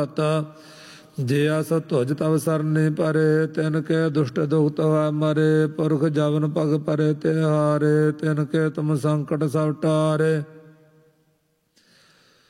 ਜੇ ਆਸ ਧੁਜ ਤਵ ਸਰਨੇ ਪਰੇ ਤਿਨ ਕੇ ਦੁਸ਼ਟ ਦੁਖਤ ਹੋਆ ਮਰੇ ਪੁਰਖ ਜਵਨ ਪਗ ਪਰੇ ਤਿਹਾਰੇ ਤਿਨ ਕੇ ਤੁਮ ਸੰਕਟ ਸਭ ਟਾਰੇ